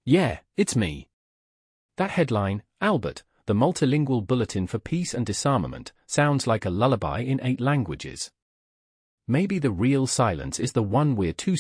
Yeah, it's me. That headline, Albert, the multilingual bulletin for peace and disarmament, sounds like a lullaby in 8 languages. Maybe the real silence is the one we're too